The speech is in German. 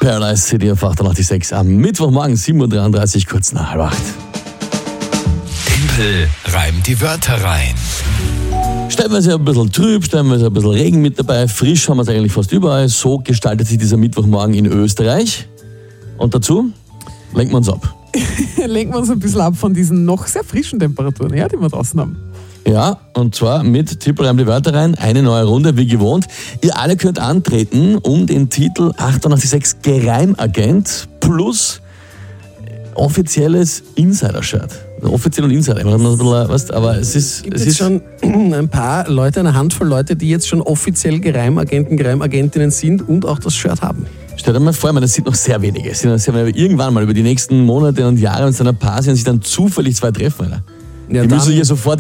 Paradise City auf 88.6 am Mittwochmorgen, 7.33 Uhr, kurz nach 7:30. Tempel reimt die Wörter rein. Stellenweise ein bisschen trüb, stellenweise ein bisschen Regen mit dabei. Frisch haben wir es eigentlich fast überall. So gestaltet sich dieser Mittwochmorgen in Österreich. Und dazu lenken wir uns ab. Lenken wir uns ein bisschen ab von diesen noch sehr frischen Temperaturen, ja, die wir draußen haben. Ja, und zwar mit Tippel reimt die Wörter rein. Eine neue Runde, wie gewohnt. Ihr alle könnt antreten um den Titel 88.6 Geheimagent plus offizielles Insider-Shirt. Offiziell und Insider. Aber es ist... Gibt es schon ein paar Leute, eine Handvoll Leute, die jetzt schon offiziell Geheimagenten, Geheimagentinnen sind und auch das Shirt haben? Stell dir mal vor, das sind noch sehr wenige. Irgendwann mal über die nächsten Monate und Jahre, wenn es dann ein Paar sind, sich dann zufällig zwei treffen. Alter. Ja, die müssen hier sofort